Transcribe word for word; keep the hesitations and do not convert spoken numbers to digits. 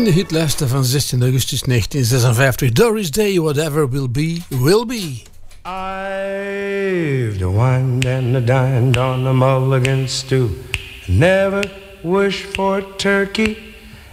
de hitlijsten van zestien augustus negentien zesenvijftig. Doris Day, Whatever Will Be, Will Be. I've wined and dined on a mulligan stew. Never wish for turkey